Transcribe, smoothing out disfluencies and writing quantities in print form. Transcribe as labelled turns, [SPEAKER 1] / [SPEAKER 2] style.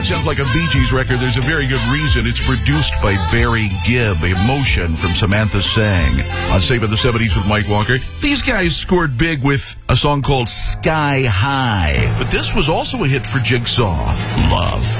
[SPEAKER 1] Sounds like a Bee Gees record. There's a very good reason. It's produced by Barry Gibb. Emotion from Samantha Sang on Save in the 70s with Mike Walker. These guys scored big with a song called Sky High. But this was also a hit for Jigsaw, Love.